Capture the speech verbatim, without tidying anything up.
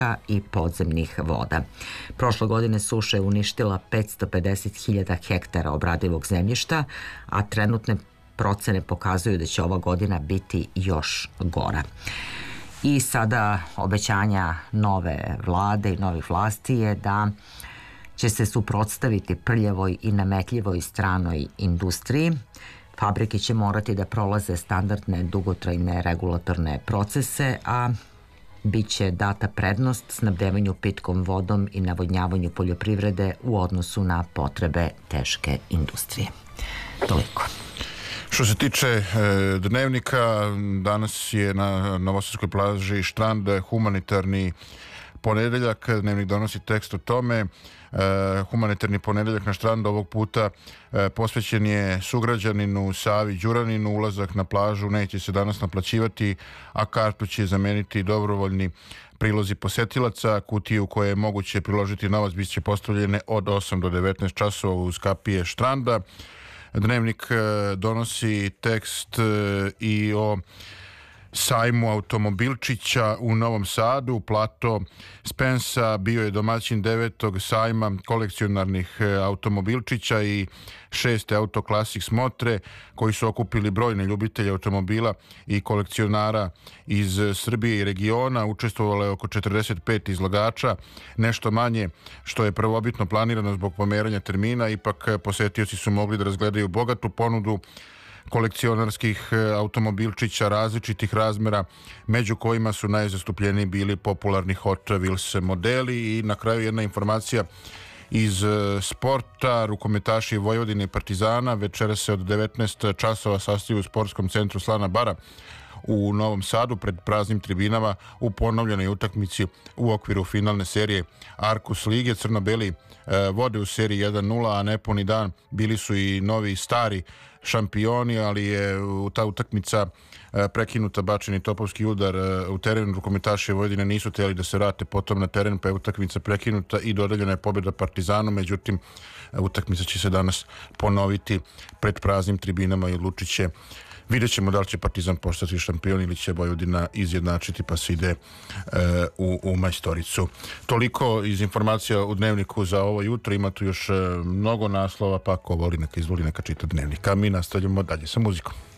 i podzemnih voda. Prošle godine suša je uništila petsto pedeset hiljada hektara obradivog zemljišta, a trenutne procene pokazuju da će ova godina biti još gora. I sada obećanja nove vlade i novih vlasti je da će se suprotstaviti prljavoj i nametljivoj stranoj industriji. Fabrike će morati da prolaze standardne dugotrajne regulatorne procese, a bit će data prednost snabdevanju pitkom vodom i navodnjavanju poljoprivrede u odnosu na potrebe teške industrije. Toliko. Što se tiče e, dnevnika, danas je na novosadskoj plaži Štrand humanitarni ponedeljak. Dnevnik donosi tekst o tome. E, humanitarni ponedeljak na Štrandu ovog puta e, posvećen je sugrađaninu Savi Đuraninu. Ulazak na plažu neće se danas naplaćivati, a kartu će zameniti dobrovoljni prilozi posetilaca. Kutije u koje je moguće priložiti novac bit će postavljene od osam do devetnaest časova uz kapije Štranda. Dnevnik donosi tekst i o sajmu automobilčića u Novom Sadu. Plato Spensa bio je domaćin devetog sajma kolekcionarnih automobilčića i šeste autoklasik smotre, koji su okupili brojne ljubitelje automobila i kolekcionara iz Srbije i regiona. Učestvovalo je oko četrdeset pet izlagača, nešto manje što je prvobitno planirano zbog pomeranja termina. Ipak posetioci su mogli da razgledaju bogatu ponudu kolekcionarskih automobilčića različitih razmera, među kojima su najzastupljeniji bili popularni Hot Wheels modeli. I na kraju jedna informacija iz sporta. Rukometaši Vojvodine i Partizana večeras se od devetnaest časova sastaju u sportskom centru Slana Bara u Novom Sadu pred praznim tribinama u ponovljenoj utakmici u okviru finalne serije Arkus lige. Crno-beli vode u seriji jedan nula, a nepuni dan bili su i novi stari šampioni, ali je ta utakmica prekinuta, bačeni topovski udar u teren. Rukometaši Vojvodine nisu htjeli da se vrate potom na teren, pa je utakmica prekinuta i dodeljena je pobjeda Partizanu. Međutim, utakmica će se danas ponoviti pred praznim tribinama i odlučit će, vidjet ćemo da li će Partizan postati šampion ili će Vojvodina izjednačiti pa se ide e, u, u majstoricu. Toliko iz informacija u dnevniku za ovo jutro. Ima tu još e, mnogo naslova, pa ko voli neka izvoli neka čita dnevnik. A mi nastavljamo dalje sa muzikom.